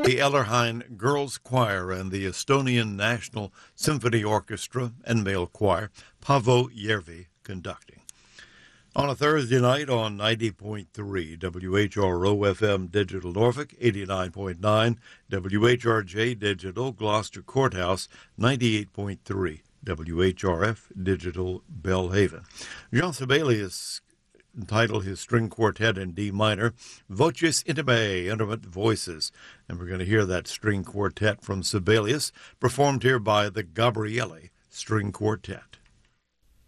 the Ellerheim Girls Choir and the Estonian National Symphony Orchestra and Male Choir, Paavo Järvi conducting. On a Thursday night on 90.3 WHRO-FM Digital Norfolk, 89.9 WHRJ Digital Gloucester Courthouse, 98.3 WHRF Digital Belhaven. Jean Sibelius entitled his string quartet in D minor, Voces Intimae, Intimate Voices. And we're going to hear that string quartet from Sibelius, performed here by the Gabriele String Quartet.